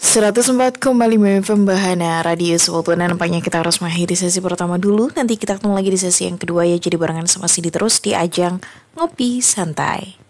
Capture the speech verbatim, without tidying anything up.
seratus empat koma lima F M Bahana Radio Suatu. Nampaknya kita harus mengakhiri sesi pertama dulu. Nanti kita ketemu lagi di sesi yang kedua ya. Jadi barengan sama Sidi terus di ajang Ngopi Santai.